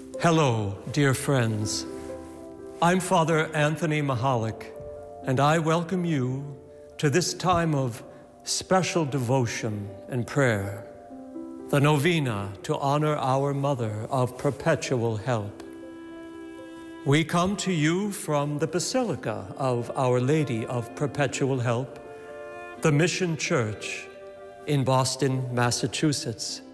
Hello, dear friends. I'm Father Anthony Mahalik, and I welcome you to this time of special devotion and prayer, the novena to honor our Mother of Perpetual Help. We come to you from the Basilica of Our Lady of Perpetual Help, the Mission Church in Boston, Massachusetts.